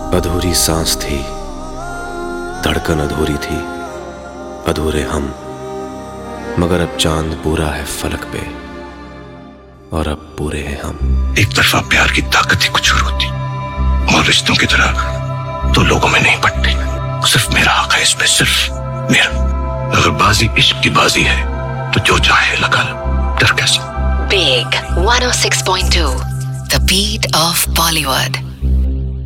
अधूरी सांस थी, धड़कन अधूरी थी, अधूरे हम। मगर अब चांद पूरा है फलक पे और अब पूरे हैं हम। एक तरफा प्यार की ताकत ही कुछ और होती, और रिश्तों की तरह तो लोगों में नहीं पड़ती। सिर्फ मेरा हक है इस पे, सिर्फ मेरा। अगर बाजी इश्क की बाजी है तो जो चाहे लगा लो, डर कैसे। Big 106.2, the beat of Bollywood.